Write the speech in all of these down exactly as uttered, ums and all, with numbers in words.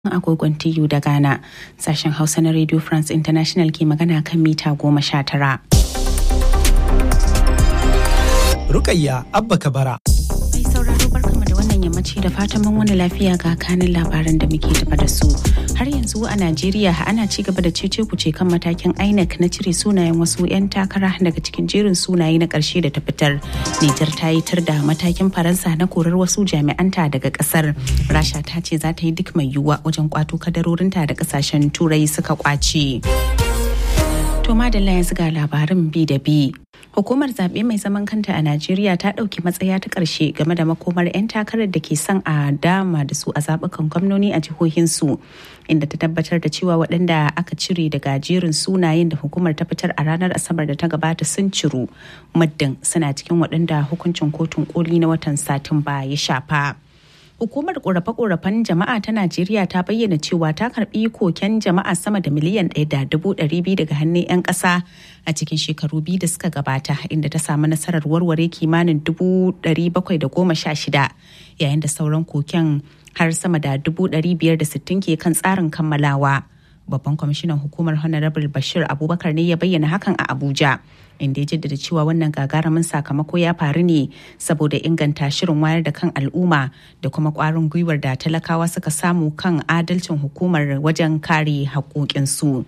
agogon T U da Ghana. Sashen Hausa na Radio France International ke magana kan mita goma sha tara. Rukayya Abba Kabara. Mai sauraro barkamu da wannan yammaci da fatan mun wani lafiya ga kanin labaran da muke tafa da su. Har yanzu a Najeriya ana ci gaba da cece kuce kan matakin I N E C na cire sunayen wasu 'yan takara daga cikin jerin sunaye na ƙarshe da ta fitar. Nijar ta yi tar da matakin Faransa na korar wasu jami'anta daga ƙasar. Rasha ta ce za ta yi duk mai yiwuwa wajen kwato kadarorinta da ƙasashen Turai suka kwace. To madalla yanzu ga labarin bi da bi. Hukumar zaɓe mai zaman kanta a Najeriya ta ɗauki matsaya ta ƙarshe game da makomar 'yan takarar da ke son a dama da su a zaɓukan gwamnoni a jihohinsu, inda ta tabbatar da cewa waɗanda aka cire daga jerin sunayen da hukumar ta fitar a ranar Asabar da ta gabata sun ciru, muddin suna cikin waɗanda hukuncin kotun koli na watan Satumba ya shafa. Hukumar ƙorafe-ƙorafen jama'a ta Najeriya ta bayyana cewa ta karɓi koken jama'a sama da miliyan ɗaya da dubu ɗari biyu daga hannun 'yan ƙasa a cikin shekaru biyu da suka gabata, inda ta samu nasarar warware kimanin dubu ɗari bakwai da goma sha shida, yayin da sauran koken har sama da dubu ɗari biyar da sittin ke kan tsarin kammalawa. Babban kwamishinan hukumar Honorable Bashir Abubakar ne ya bayyana hakan a Abuja, inda ya jaddada cewa wannan gagarumin sakamako ya faru ne saboda inganta shirin wayar da kan al'umma da kuma ƙwarin gwiwar da talakawa suka samu kan adalcin hukumar wajen kare haƙoƙinsu.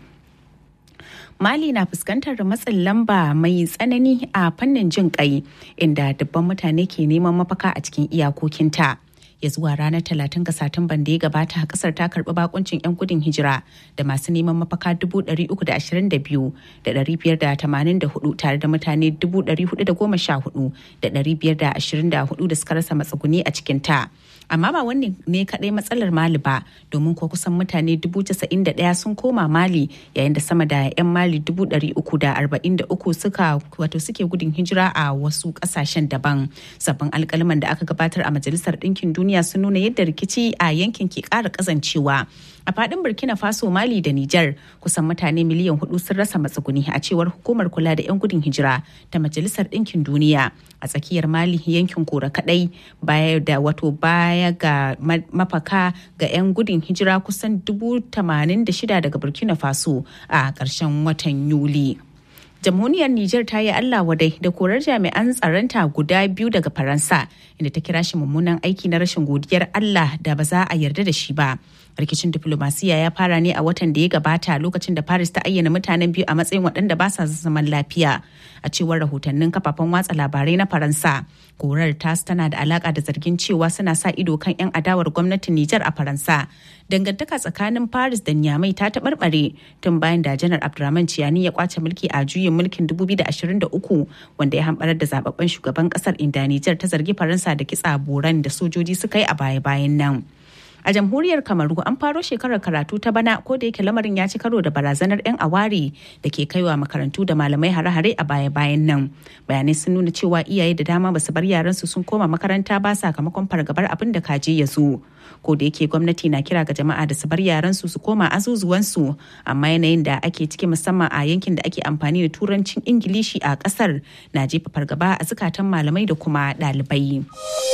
Mali na fuskantar matsin lamba mai tsanani a fannin jin ƙai, inda dubban mutane ke neman mafaka a cikin iyakokinta. Ya zuwa ranar talatin ga Satumban da ya gabata, kasar ta karbi bakuncin 'yan gudun hijira da masu neman mafaka dubu ɗari uku da ashirin da biyu da ɗari biyar da tamanin da hudu, tare da mutane dubu ɗari hudu da goma sha hudu da ɗari biyar da ashirin da hudu da suka rasa matsuguni a cikin ta. Amma ba wannan ne kaɗai matsalar Mali ba, domin ko kusan mutane dubu casa'in da ɗaya sun koma Mali, yayin da sama da 'yan Mali dubu ɗari uku da arba'in da uku suka wato suke gudun hijira a wasu ƙasashen daban. Sabbin alƙalman da aka gabatar a Majalisar Ɗinkin Duniya sun nuna yadda rikici a yankin ke ƙara ƙazancewa. A faɗin Burkina Faso, Mali da Nijar, kusan mutane miliyan hudu sun rasa matsuguni a cewar hukumar kula da 'yan gudun hijira ta Majalisar Ɗinkin Duniya. A tsakiyar Mali, yankin Kora kaɗai baya da wato baya ga mafaka ga 'yan gudun hijira kusan dubu tamanin da shida daga Burkina Faso a ƙarshen watan Yuli. Jamhuriyar Nijar ta yi Allah wadai da korar jami'an tsaronta guda biyu daga Faransa, inda ta kira shi mummunan aiki na rashin godiyar Allah da ba za a yarda da shi ba. Rikicin diplomasiya ya fara ne a watan da ya gabata, lokacin da Paris ta ayyana mutanen biyu a matsayin waɗanda ba sa zaman lafiya. A cewar rahotannin kafafen watsa labarai na Faransa, korar tas tana da alaka da zargin cewa suna sa ido kan 'yan adawar gwamnatin Nijar a Faransa. Dangantaka tsakanin Paris da Niamey ta taɓarɓare tun bayan da Janar Abdurrahman Chiani ya kwace mulki a juyin mulkin dubu biyu da ashirin da uku, wanda ya hamɓarar da zababben shugaban ƙasar, inda Nijar ta zargi Faransa da kitsa boran da sojoji suka yi a baya-bayan nan. A jamhuriyar Kamaru an faro shekarar karatu ta bana, ko da yake lamarin ya ci karo da barazanar 'yan aware da ke kaiwa makarantu da malamai hare-hare a baya-bayan nan. Bayanai sun nuna cewa iyaye da dama basu bar yaransu sun koma makaranta ba sakamakon fargabar abin da kaje ya zo. Ko da yake gwamnati na kira ga jama'a da su bar yaransu su koma azuzuwansu, amma yanayin da ake ciki musamman a yankin da ake amfani da turancin Ingilishi a kasar na jefa fargaba a zukatan malamai da kuma ɗalibai.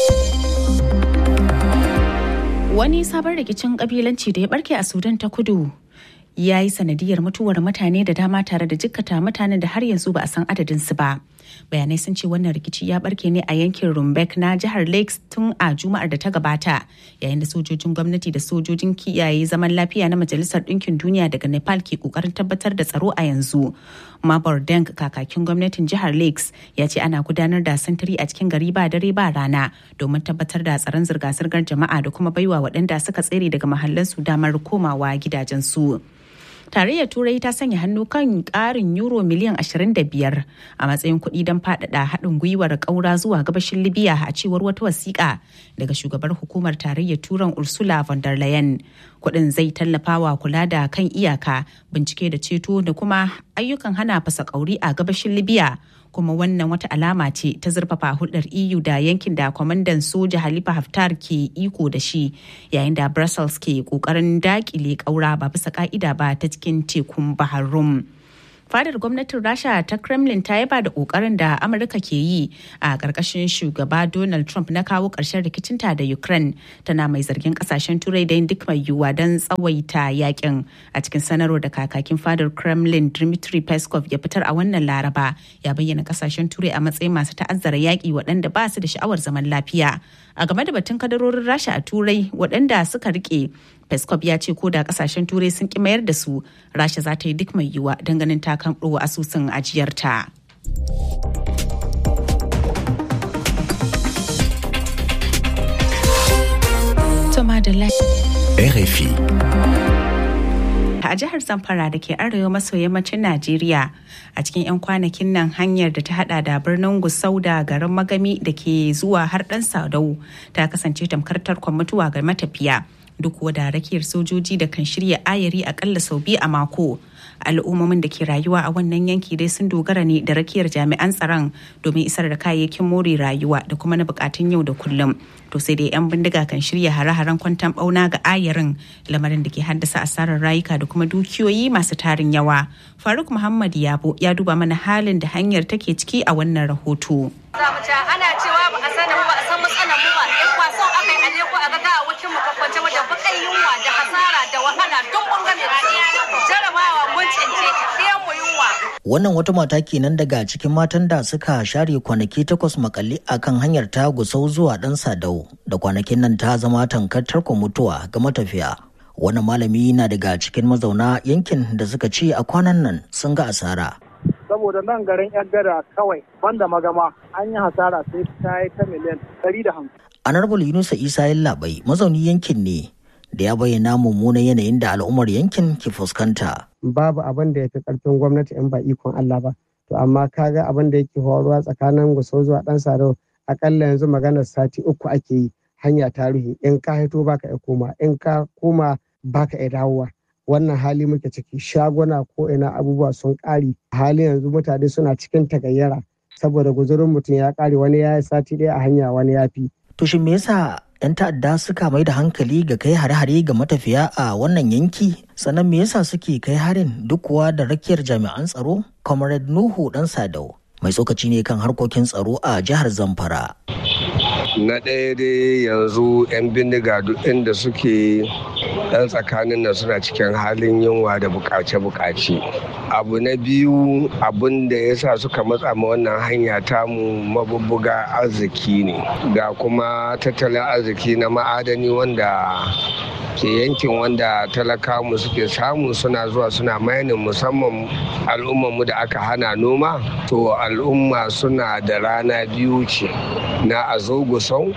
Wani sabon rikicin kabilanci da ya barke a Sudan ta Kudu ya yi sanadiyar mutuwar mutane da dama tare da jikkata mutanen da har yanzu ba a san adadinsu ba. Bayanai sun ce wannan rikici ya barke ne a yankin Rumbek na jihar Lakes tun a Juma'ar da ta gabata, yayin da sojojin gwamnati da sojojin kiyaye zaman lafiya na Majalisar Ɗinkin Duniya daga Nepal ke kokarin tabbatar da tsaro a yanzu. Mabor Deng, kakakin gwamnatin jihar Lakes, ya ce ana gudanar da sintiri a cikin gari ba dare ba rana domin tabbatar da tsaron zirga-zirgar jama'a da kuma baiwa waɗanda suka tsere daga mahallansu damar komawa gidajensu. Tarayyar Turai ta sanya hannu kan ƙarin euro miliyan ashirin da biyar a matsayin kuɗi don faɗaɗa haɗin gwiwar ƙaura zuwa gabashin Libya, a cewar wata wasiƙa daga shugabar hukumar Tarayyar Turan Ursula von der Leyen. Kuɗin zai tallafawa kula da kan iyaka, bincike da ceto da kuma ayyukan hana fasa ƙauri a gabashin Libya. Kuma wannan wata alama ce ta zurfafa hulɗar E U da yankin da kwamandan soja Khalifa Haftar ke iko da shi, yayin da Brussels ke ƙoƙarin daƙile ƙaura ba bisa ƙa'ida ba ta cikin tekun Bahar Rum. Fadar gwamnatin Rasha ta Kremlin ta yaba da kokarin da Amurka ke yi a ƙarƙashin shugaba Donald Trump na kawo ƙarshen rikicinta da Ukraine, tana mai zargin ƙasashen Turai da yin duk mai yiwuwa don tsawaita yakin. A cikin sanarwar da kakakin fadar Kremlin Dmitry Peskov ya fitar a wannan Laraba, ya bayyana ƙasashen Turai a matsayin masu ta'azzara yaƙi waɗanda ba su da sha'awar zaman lafiya. A game da batun kadarorin Rasha a Turai waɗanda suka rike, Peskov ya ce ko da kasashen Turai sun ki mayar da su, Rasha za ta yi duk mai yiwuwa don ganin ta karɓo asusun ajiyarta. R F I. A jihar Zamfara da ke arewa maso yammacin Najeriya, a cikin 'yan kwanakin nan hanyar da ta hada da birnin Gusau da garin Magami da ke zuwa har ɗan Sadau ta kasance tamkar tarkon mutuwa ga matafiya. Duk da rakiyar sojoji da kan shirya ayari akalla sau biyu a mako. Al'ummomin da ke rayuwa a wannan yanki dai sun dogara ne da rakiyar jami'an tsaron domin isar da kayayyakin more rayuwa da kuma na bukatun yau da kullum. To sai dai 'yan bindiga kan shirya hare-haren kwantan bauna ga ayarin, lamarin da ke haddasa asarar rayuka da kuma dukiyoyi masu tarin yawa. Faruk Muhammad Yabo ya duba mana halin da hanyar take ciki a wannan rahoto. Ana cewa ba a sanin ba a san matsalar mu ba, in kwaso aka yi aje ko a ga gawawakin mu kwakwance wajen bakan yunwa da hasara da wahala duk mun gane jarabawa mun cince ɗayan mu yunwa. Wannan wata mata kenan daga cikin matan da suka share kwanaki takwas makalli akan hanyar ta Gusau zuwa ɗan Sadau, da kwanakin nan ta zama tankar tarkon mutuwa ga matafiya. Wannan malami na daga cikin mazauna yankin da suka ce a kwanan nan sun ga asara. Saboda nan garin Yaggada kawai banda Magama an yi hasara sai ta yi ta miliyan ɗari da hamsin. Honorable Yunusa Isa Yallaɓai mazauni yankin ne da ya bayyana mummunan yanayin da al'ummar yankin ke fuskanta. Babu abin da ya fi ƙarfin gwamnati in ba ikon Allah ba. To amma kaga abin da yake faruwa tsakanin Gusau zuwa ɗan Sadau akalla yanzu maganar sati uku ake yi, hanya ta ruhe, in ka haito baka iya koma, in ka koma baka iya dawowa. Wannan hali muke ciki, shaguna ko ina abubuwa sun ƙare. Hali yanzu mutane suna cikin tagayyara saboda guzurin mutum ya ƙare, wani ya yi sati ɗaya a hanya, wani ya fi. To shin me yasa 'yan ta'adda suka mai da hankali ga kai hare-hare ga matafiya a wannan yanki? Sannan me yasa suke kai harin duk kuwa da rakiyar jami'an tsaro? Comrade Nuhu Dan Sadau mai tsokaci ne kan harkokin tsaro a jihar Zamfara. Na ɗaya dai yanzu 'yan bindiga duk inda suke ɗan tsakanin nan suna cikin halin yunwa da bukace-bukace. Abu na biyu, abin da ya sa suka matsa ma wannan hanya tamu mabubbuga arziki ne, ga kuma tattalin arziki na ma'adani wanda ke yankin wanda talakamu suke samu, suna zuwa suna mayanin, musamman al'ummarmu da aka hana noma. To al'umma suna da rana biyu ce na a zo Gusau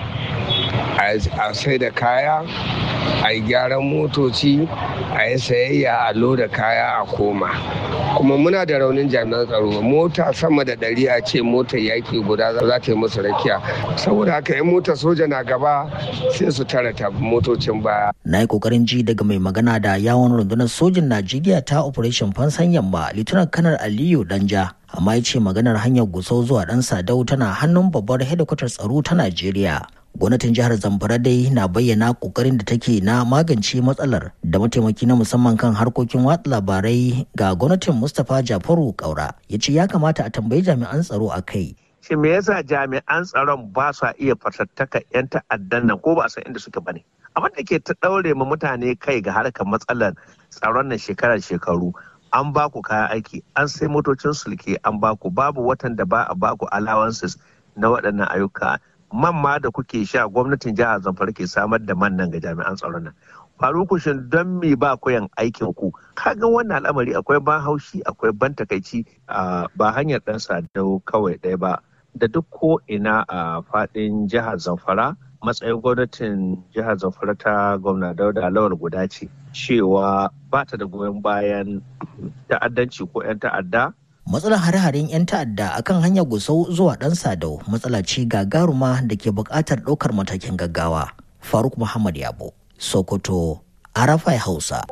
a sai da kaya, a yi gyaran motoci, a yi sayayya, a loda kaya a koma. Kuma muna da raunin jami'an tsaro, mota sama da ɗari a ce motar yaƙi guda za ta yi musu rakiya, saboda haka in motar soja na gaba sai su tara ta motocin baya. Na yi ƙoƙarin ji daga mai magana da yawon rundunar sojin Najeriya ta Operation Fansan Yamma, Lieutenant Kanar Aliyu Danja, amma ya ce maganar hanyar Gusau zuwa ɗan Sadau tana hannun babbar hedikwatar tsaro ta Najeriya. Gwamnatin jihar Zamfara dai na bayyana kokarin da take na magance matsalar, da mataimaki na musamman kan harkokin watsa labarai ga gwamnatin Mustapha Jafaru Kaura ya ce ya kamata a tambayi jami'an tsaro a kai. Shi me yasa jami'an tsaron ba su iya fatattaka 'yan ta'addan nan ko ba san inda suke bane? Abin da ke ta daure ma mutane kai ga harkar matsalar tsaron nan shekarar shekaru. An ba ku kayan aiki, an sai motocin sulke, an ba ku, babu watan da ba a ba ku allowances na waɗannan ayyuka. Man ma da kuke sha gwamnatin jihar Zamfara ke samar da man nan ga jami'an tsaron nan. Faruku shin don me ba koyan aikin ku? Kaga wannan al'amari akwai ban haushi, akwai ban takaici, ba hanyar ɗan Sadau kawai ɗaya ba, da duk ko ina a faɗin jihar Zamfara. Matsayin gwamnatin jihar Zamfara ta gwamna Dauda Lawal guda ce, cewa ba ta da goyon bayan ta'addanci ko 'yan ta'adda. Matsalar hare-haren 'yan ta'adda akan hanyar Gusau zuwa ɗan Sadau matsala ce gagaruma da ke buƙatar ɗaukar matakin gaggawa. Faruk Muhammad Yabo, Sokoto, Arafai Hausa.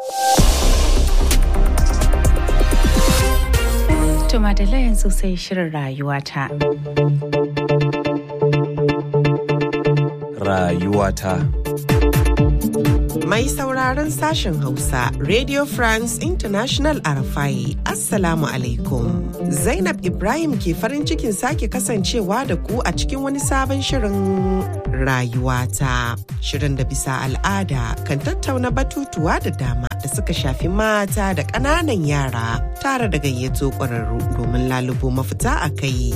To madalla yanzu sai shirin rayuwata. Rayuwata. Mai sauraron sashen Hausa, Radio France International Arafai, Assalamu alaikum. Zainab Ibrahim ke farin cikin sake kasancewa da ku a cikin wani sabon shirin rayuwata. Shirin da bisa al'ada kan tattauna batutuwa da dama da suka shafi mata da ƙananan yara tare da gayyato ƙwararru domin lalubo mafita a kai.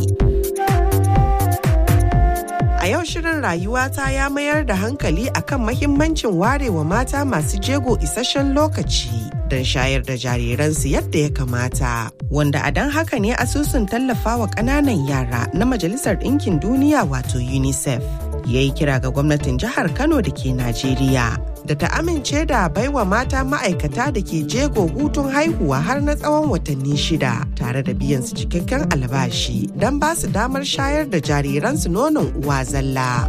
A yau shirin rayuwata ya mayar da hankali akan mahimmancin warewa mata masu jego isasshen lokaci don shayar da jariransu yadda ya kamata. Wanda a don haka ne asusun tallafawa ƙananan yara na Majalisar Ɗinkin Duniya wato UNICEF ya yi kira ga gwamnatin jihar Kano da ke Najeriya da ta amince da baiwa mata ma'aikata da ke jego hutun haihuwa har na tsawon watanni shida tare da biyan su cikakken albashi don ba su damar shayar da jariransu nonon uwa zalla.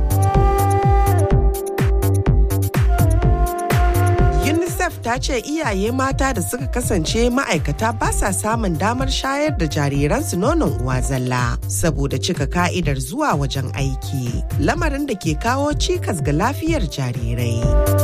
UNICEF ta ce iyaye mata da suka kasance ma'aikata ba sa samun damar shayar da jariransu nonon uwa zalla saboda cika ka'idar zuwa wajen aiki, lamarin da ke kawo cikas ga lafiyar jarirai.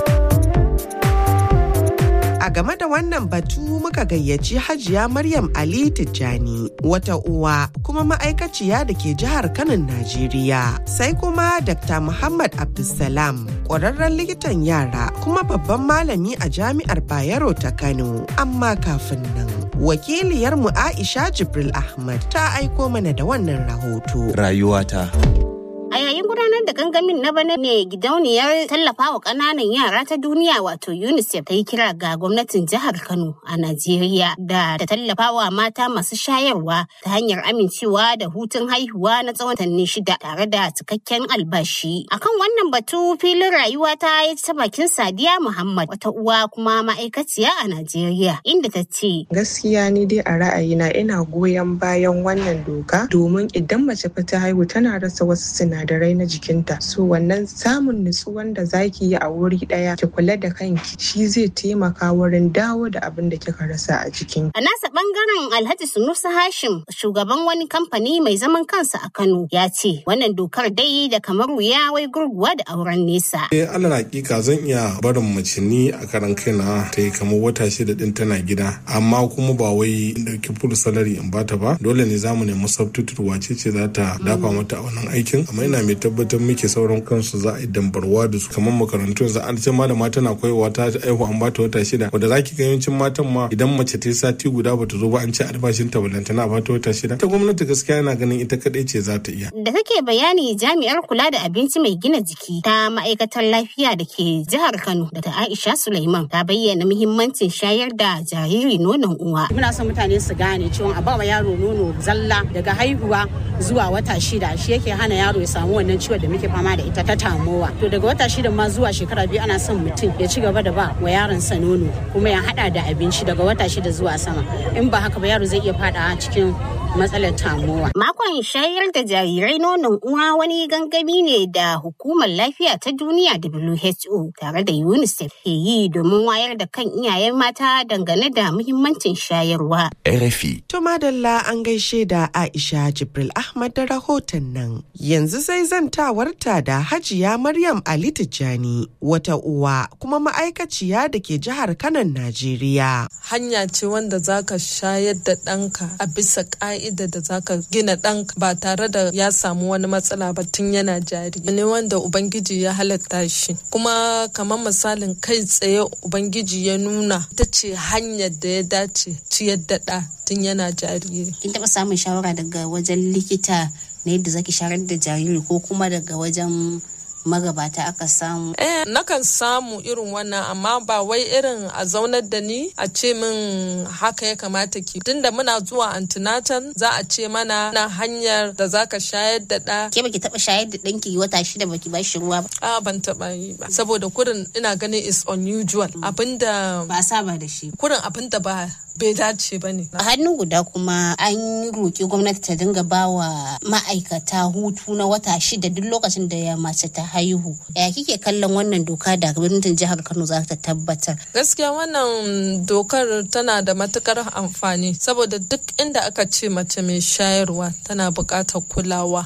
A game da wannan batu muka gayyaci Hajiya Maryam Ali Tijjani, wata uwa kuma ma'aikaciya da ke jihar Kano, Najeriya. Sai kuma Dakta Muhammad Abdulsalam, ƙwararren likitan yara kuma babban malami a Jami'ar Bayero ta Kano. Amma kafin nan, wakiliyarmu Aisha Jibril Ahmad ta aiko mana da wannan rahoto. Rayuwata. A yayin gudanar da gangamin na bana ne gidauniyar tallafawa ƙananan yara ta duniya wato UNICEF ta yi kira ga gwamnatin jihar Kano a Najeriya da ta tallafawa mata masu shayarwa ta hanyar amincewa da hutun haihuwa na tsawon watanni shida tare da cikakken albashi. Akan wannan batu filin rayuwa ta yi ta bakin Sadiya Muhammad wata uwa kuma ma'aikaciya a Najeriya inda ta ce. Gaskiya ni dai a ra'ayina ina goyon bayan wannan doka domin idan mace ta haihu tana rasa wasu sinadarai sinadarai na jikinta, so wannan samun nutsuwan da zaki yi a wuri daya ki kula da kanki shi zai taimaka wurin dawo da abin da kika rasa a jikin. A nasa bangaren Alhaji Sunusi Hashim, shugaban wani kamfani mai zaman kansa a Kano, ya ce wannan dokar dai da kamar wuya wai gurguwa da auren nesa. Eh alal hakika zan iya barin mace ni a karan kaina ta yi kamar wata shida din tana gida, amma kuma ba wai in dauki full salary in bata ba, dole ne zamu nemi substitute wace ce za ta dafa mata a wannan aikin. Amma ina mai tabbatar muke sauran kansu za a yi dambarwa da su kamar makarantu yanzu an ce malama tana koyarwa ta aihu an bata wata shida, wanda zaki ga yawancin matan ma idan mace ta yi sati guda bata zo ba an ce albashin ta balantana bata wata shida. Ta gwamnati gaskiya yana ganin ita kadai ce za ta iya. Da take bayani jami'ar kula da abinci mai gina jiki ta ma'aikatar lafiya da ke jihar Kano da ta Aisha Sulaiman ta bayyana muhimmancin shayar da jariri nonon uwa. Muna son mutane su gane cewa a bawa yaro nono zalla daga haihuwa zuwa wata shida shi yake hana yaro ya samu wannan ciwon da muke fama da ita ta tamowa. To daga wata shida ma zuwa shekara biyu ana son mutum ya ci gaba da ba wa yaron sa nono kuma ya hada da abinci daga wata shida zuwa sama. In ba haka ba yaro zai iya fada cikin matsalar tamowa. Makon shayar da jarirai nonon uwa wani gangami ne da Hukumar Lafiya ta Duniya W H O tare da UNICEF ke yi domin wayar da kan iyayen mata dangane da muhimmancin shayarwa. R F I. To madalla an gaishe da Aisha Jibril Ahmad da rahoton nan. Yanzu sai zantawarta da Hajiya Maryam Ali Tijjani, wata uwa kuma ma'aikaciya da ke jihar Kano, Najeriya. Hanya ce wanda zaka shayar da ɗanka a bisa ƙa'ida da zaka gina ɗanka ba tare da ya samu wani matsala ba tun yana jariri. Ne wanda Ubangiji ya halatta shi. Kuma kamar misalin kai tsaye Ubangiji ya nuna ita ce hanyar da ya dace ciyar da ɗa tun yana jariri. Kin taɓa samun shawara daga wajen likita na yadda zaki shayar da jariri ko kuma daga wajen magabata aka samu? Eh, nakan samu irin wannan amma ba wai irin a zaunar da ni a ce min haka ya kamata ki. Tunda muna zuwa antenatal za a ce mana na hanyar da zaka shayar da ɗa. Ke baki taɓa shayar da ɗanki wata shida baki ba shi ruwa ba? A ban taɓa yi ba. Saboda kurin ina ganin is unusual. Abinda ba saba da shi. Kurin abinda ba bai dace ba ne. A hannu guda kuma an roƙi gwamnati ta dinga ba wa ma'aikata hutu na wata shida duk lokacin da ya mace ta haihu. Ya kike kallon wannan doka da gwamnatin jihar Kano za ta tabbatar? Gaskiya wannan dokar tana da matukar amfani saboda duk inda aka ce mace mai shayarwa tana buƙatar kulawa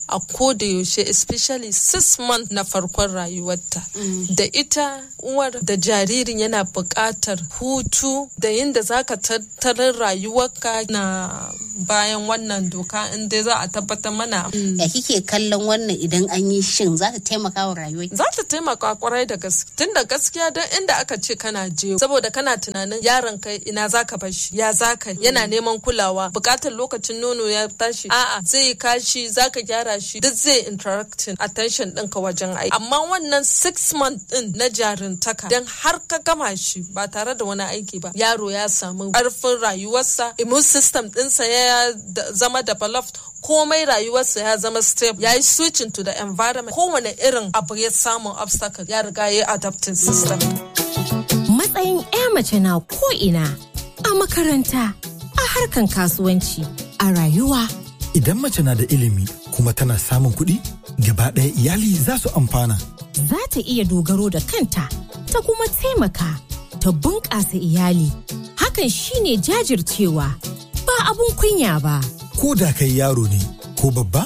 a koda yaushe especially six months na farkon rayuwarta. Mm. Da ita uwar da jaririn yana buƙatar hutu da yinda zaka tattalar rayuwarka na bayan wannan doka in dai za a tabbatar mana. Mm. Ya kike kallon wannan idan an yi shin za ta taimaka wa rayuwarki? Za ta taimaka kwarai da gaske. Tun da gaskiya don inda aka ce kana je saboda kana tunanin yaron kai ina zaka bar shi ya zaka mm. yana neman kulawa buƙatar lokacin nono ya tashi a'a zai kashi zaka gyara shi duk zai interacting attention ɗinka wajen aiki amma wannan six month ɗin na jarintaka dan har ka gama shi ba tare da wani aiki ba yaro ya samu ƙarfin rayuwarsa immune system ɗinsa ya zama developed komai rayuwarsa ya zama stable ya yi switching to the environment kowane irin abu ya samu obstacle ya riga ya adapting system. Matsayin 'ya mace na ko'ina a makaranta a harkan kasuwanci a rayuwa. Idan mace na da ilimi kuma tana samun kuɗi gaba ɗaya iyali za su amfana. Za ta iya dogaro da kanta ta kuma taimaka ta bunƙasa iyali hakan shine jajircewa ba abun kunya ba. Ko da kai yaro ne ko babba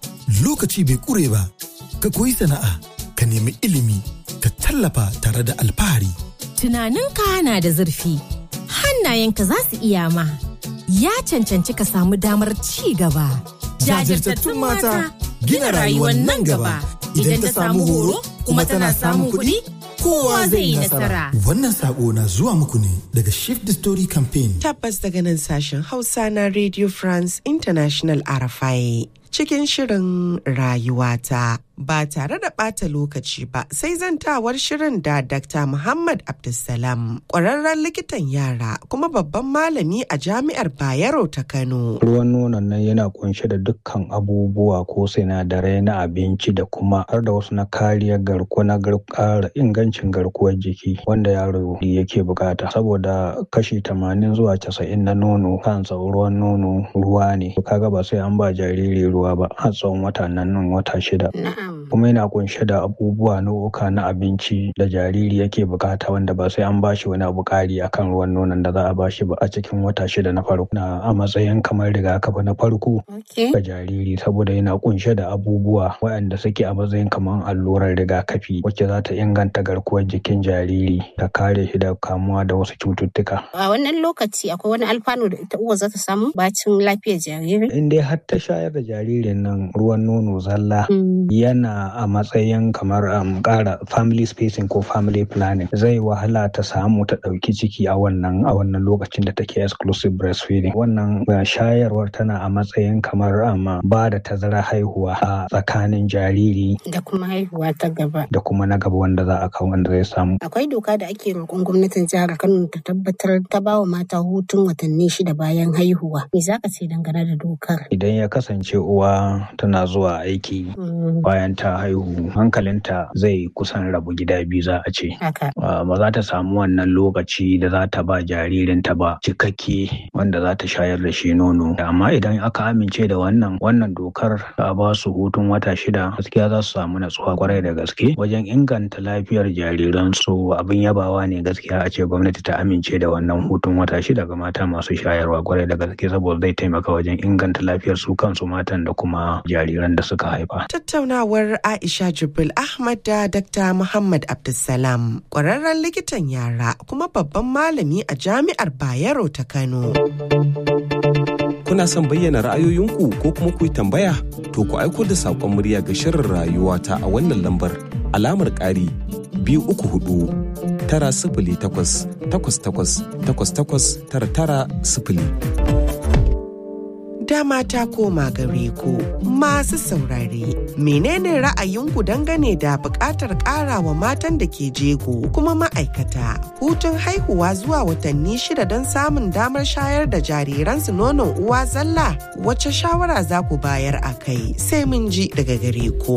lokaci bai ƙure ba ka koyi sana'a ka nemi ilimi ka tallafa tare da alfahari. Tunaninka na da zurfi hannayenka za su iya ma ya cancanci ka samu damar ci gaba. Jajirtattun mata gina rayuwar nan gaba idan ta samu horo kuma tana samun kuɗi kowa zai yi nasara. Wannan sako na zuwa muku ne daga Shift the Story Campaign. Tabbas daga nan sashen Hausa na Radio France International R F I cikin shirin rayuwata. Ba tare da ɓata lokaci ba sai zantawar shirin da Dakta Muhammad Abdulsalam, ƙwararren likitan yara kuma babban malami a Jami'ar Bayero ta Kano. Ruwan nonon nan yana kunshe da dukkan abubuwa ko sinadarai na abinci da kuma har da wasu na kariyar garkuwa na ƙara ingancin garkuwar jiki wanda yaro yake bukata. Saboda kashi tamanin zuwa casa'in na nono kansa ruwan nono ruwa ne. Kaga ba sai an ba jariri ruwa ba har tsawon wata nan nan wata shida. Kuma yana kunshe da abubuwa nau'uka na abinci da jariri yake bukata wanda ba sai an bashi wani abu ƙari akan ruwan nonon da za a bashi ba a cikin wata shida na farko na a matsayin kamar rigakafi na farko ga jariri saboda yana kunshe da abubuwa waɗanda suke a matsayin kamar allurar rigakafi wacce za ta inganta garkuwar jikin jariri ta kare shi da kamuwa da wasu cututtuka. A wannan lokaci akwai wani alfanu da ita uwa za ta samu bacin lafiyar jariri? In dai har ta shayar da jaririn nan ruwan nono zalla yana a matsayin kamar um, ƙara family spacing ko family planning zai wahala ta samu ta ɗauki ciki a wannan a wannan lokacin da take exclusive breastfeeding. Wannan uh, shayarwar tana a matsayin kamar um, ba da tazara haihuwa a tsakanin jariri da kuma haihuwa ta gaba da kuma na gaba wanda za a kawo wanda zai samu. Akwai doka da ake roƙon gwamnatin jihar Kano ta tabbatar ta ba wa mata hutun watanni shida bayan haihuwa. Me za ka ce dangane da dokar? Idan ya kasance uwa tana zuwa aiki mm. bayan ta haihu hankalinta zai kusan rabu gida biyu za a ce. Uh, ba za ta samu wannan lokaci da za ta ba jaririnta ba cikakke wanda za ta shayar da shi nono. Amma idan aka amince da wannan wannan dokar a ba su hutun wata shida gaskiya za su samu natsuwa kwarai da gaske wajen inganta lafiyar jariransu. Abin yabawa ne gaskiya a ce gwamnati ta amince da wannan hutun wata shida ga mata masu shayarwa kwarai da gaske saboda zai taimaka wajen inganta lafiyar su kansu matan da kuma jariran da suka haifa. Tattaunawar Aisha Jibril Ahmad da Dakta Muhammad Abdulsalam, ƙwararren likitan yara kuma babban malami a Jami'ar Bayero ta Kano. Kuna son bayyana ra'ayoyinku ko kuma ku yi tambaya? To ku aiko da saƙon murya ga shirin rayuwata a wannan lambar alamar ƙari biyu uku hudu tara sifili takwas takwas takwas takwas takwas tara tara sifili. Dama ta koma gare ku masu saurare. Menene ra'ayinku dangane da buƙatar ƙarawa matan da ke jego kuma ma'aikata hutun haihuwa zuwa watanni shida don samun damar shayar da jariransu nonon uwa zalla? Wace shawara za ku bayar a kai? Sai mun ji daga gare ku.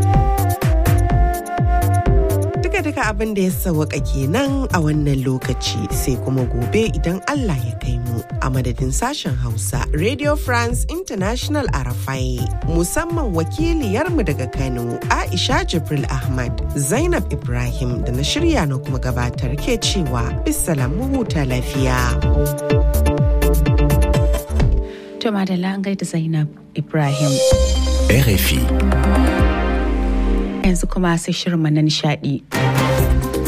Duka abin da ya sauwaka kenan a wannan lokaci sai kuma gobe idan Allah ya kai mu a madadin sashen Hausa Radio France International R F I musamman wakiliyarmu daga Kano Aisha Jibril Ahmad, Zainab Ibrahim da na shirya na kuma gabatar ke cewa bisalam mu huta lafiya. To madalla an gaida Zainab Ibrahim. Yanzu kuma sai shirin na nishaɗi.